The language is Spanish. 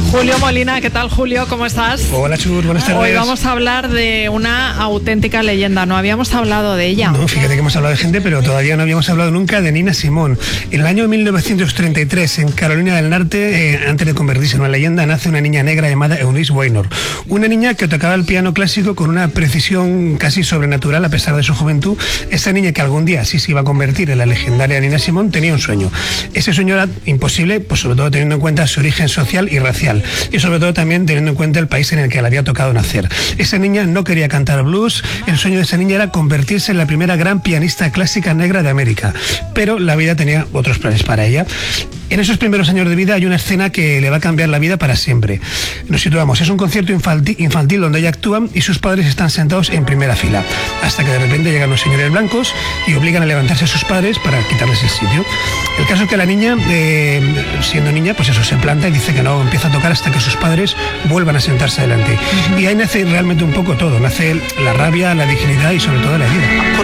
Julio Molina, ¿qué tal, Julio? ¿Cómo estás? Hola, Chur, buenas tardes. Hoy vamos a hablar de una auténtica leyenda, no habíamos hablado de ella. No, fíjate que hemos hablado de gente, pero todavía no habíamos hablado nunca de Nina Simone. En el año 1933, en Carolina del Norte, antes de convertirse en una leyenda, nace una niña negra llamada Eunice Waynor. Una niña que tocaba el piano clásico con una precisión casi sobrenatural a pesar de su juventud. Esa niña que algún día sí se iba a convertir en la legendaria Nina Simone tenía un sueño. Ese sueño era imposible, pues sobre todo teniendo en cuenta su origen social y racial. Y sobre todo también teniendo en cuenta el país en el que le había tocado nacer. Esa niña no quería cantar blues, el sueño de esa niña era convertirse en la primera gran pianista clásica negra de América, pero la vida tenía otros planes para ella. En esos primeros años de vida hay una escena que le va a cambiar la vida para siempre. Nos situamos, es un concierto infantil donde ella actúa y sus padres están sentados en primera fila, hasta que de repente llegan los señores blancos y obligan a levantarse a sus padres para quitarles el sitio. El caso es que la niña, siendo niña, pues eso, se planta y dice que no empieza a tocar hasta que sus padres vuelvan a sentarse delante. Y ahí nace realmente un poco todo, nace la rabia, la dignidad y sobre todo la vida.